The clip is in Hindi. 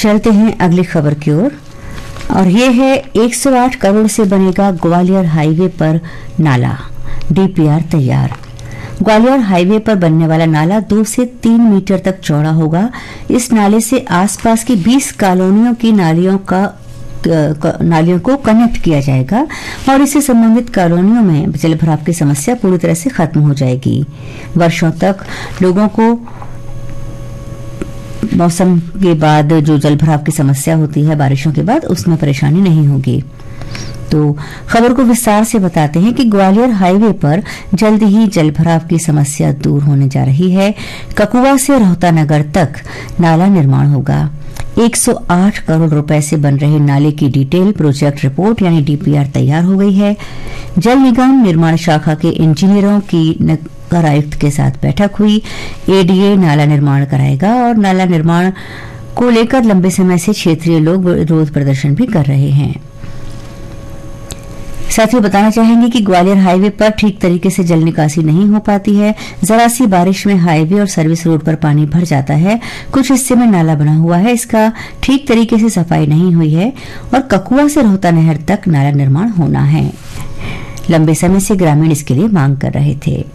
चलते हैं अगली खबर की ओर और ये है 108 करोड़ से बनेगा ग्वालियर हाईवे पर नाला, डीपीआर तैयार। ग्वालियर हाईवे पर बनने वाला नाला 2 से 3 मीटर तक चौड़ा होगा। इस नाले से आसपास की 20 कॉलोनियों की नालियों को कनेक्ट किया जाएगा और इससे संबंधित कॉलोनियों में जलभराव की समस्या पूरी तरह से खत्म हो जाएगी। वर्षों तक लोगों को मौसम के बाद जो जलभराव की समस्या होती है बारिशों के बाद, उसमें परेशानी नहीं होगी। तो खबर को विस्तार से बताते हैं कि ग्वालियर हाईवे पर जल्द ही जलभराव की समस्या दूर होने जा रही है। ककुआ से रोहता नगर तक नाला निर्माण होगा। 108 करोड़ रुपए से बन रहे नाले की डिटेल प्रोजेक्ट रिपोर्ट यानी डीपीआर तैयार हो गई है। जल निगम निर्माण शाखा के इंजीनियरों की नगर आयुक्त के साथ बैठक हुई। एडीए नाला निर्माण कराएगा और नाला निर्माण को लेकर लंबे समय से क्षेत्रीय लोग विरोध प्रदर्शन भी कर रहे हैं। साथ ही बताना चाहेंगे कि ग्वालियर हाईवे पर ठीक तरीके से जल निकासी नहीं हो पाती है। जरा सी बारिश में हाईवे और सर्विस रोड पर पानी भर जाता है। कुछ हिस्से में नाला बना हुआ है, इसका ठीक तरीके से सफाई नहीं हुई है और ककुआ से रोहता नहर तक नाला निर्माण होना है। लंबे समय से ग्रामीण इसके लिए मांग कर रहे थे।